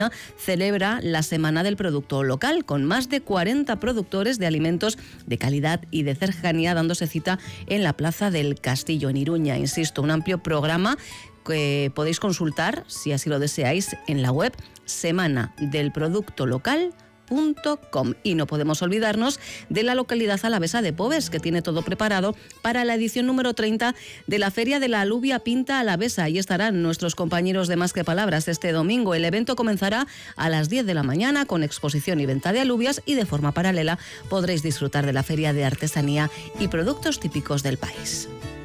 celebra la Semana del Producto Local, con más de 40 productores de alimentos de calidad y de cercanía dándose cita en la Plaza del Castillo, en Iruña. Insisto, un amplio programa que podéis consultar, si así lo deseáis, en la web semanadelproductolocal.com. Y no podemos olvidarnos de la localidad alavesa de Poves, que tiene todo preparado para la edición número 30 de la Feria de la Alubia Pinta Alavesa. Ahí estarán nuestros compañeros de Más que Palabras este domingo. El evento comenzará a las 10 de la mañana con exposición y venta de alubias, y de forma paralela podréis disfrutar de la Feria de Artesanía y Productos Típicos del país.